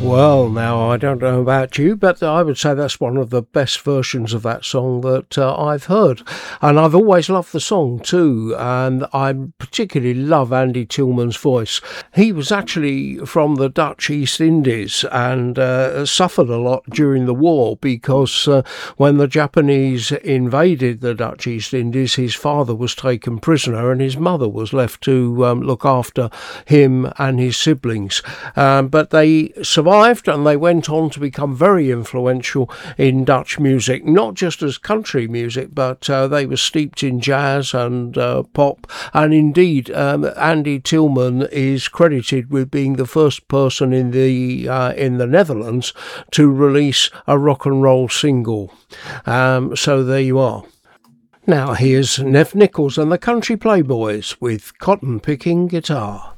Well, now, I don't know about you, but I would say that's one of the best versions of that song that I've heard. And I've always loved the song too, and I particularly love Andy Tillman's voice. He was actually from the Dutch East Indies and suffered a lot during the war because when the Japanese invaded the Dutch East Indies, his father was taken prisoner and his mother was left to look after him and his siblings. But they survived and they went on to become very influential in Dutch music, not just as country music, but they were steeped in jazz and pop. And indeed, Andy Tillman is credited with being the first person in the Netherlands to release a rock and roll single. So there you are. Now here's Nev Nichols and the Country Playboys with Cotton Picking Guitar.